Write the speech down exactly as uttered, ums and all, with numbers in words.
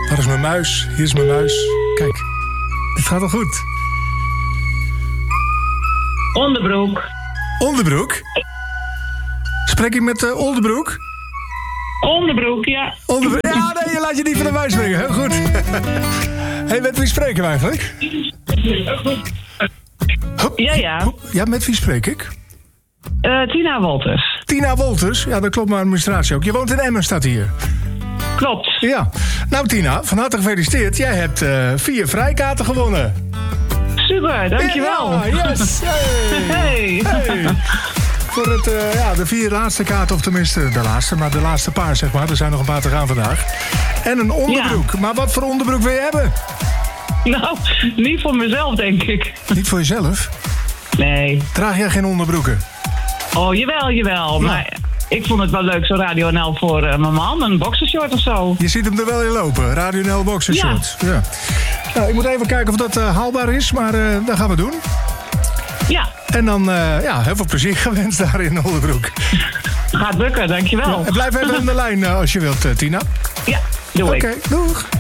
Waar is mijn muis? Hier is mijn muis. Kijk, het gaat al goed. Onderbroek. Onderbroek? Spreek ik met uh, Oldebroek? Onderbroek, ja. Onderbroek. Ja, nee, je laat je niet van de muis springen. Heel goed. Hé, hey, met wie spreek ik eigenlijk? Hop, Ja, ja. hop. Ja, met wie spreek ik? Uh, Tina Wolters. Tina Wolters. Ja, dat klopt mijn administratie ook. Je woont in Emmen, staat hier. Klopt. Ja. Nou, Tina, van harte gefeliciteerd. Jij hebt uh, vier vrijkaarten gewonnen. Super, dankjewel. Ja, yes. Hey. Hey. Hey. Voor het, uh, ja, de vier laatste kaarten, of tenminste de laatste, maar de laatste paar, zeg maar. Er zijn nog een paar te gaan vandaag. En een onderbroek. Ja. Maar wat voor onderbroek wil je hebben? Nou, niet voor mezelf, denk ik. Niet voor jezelf? Nee. Draag jij geen onderbroeken? Oh, jawel, jawel. Ja. Maar ik vond het wel leuk, zo Radio N L voor uh, mijn man. Een boxershort of zo. Je ziet hem er wel in lopen. Radio N L boxershort. Ja. ja. Nou, ik moet even kijken of dat uh, haalbaar is, maar uh, dat gaan we doen. Ja. En dan, uh, ja, heel veel plezier gewenst daar in Oldebroek. Gaat lukken, dankjewel. Ja, en blijf even aan de lijn uh, als je wilt, uh, Tina. Ja, doe ik. Oké, doeg.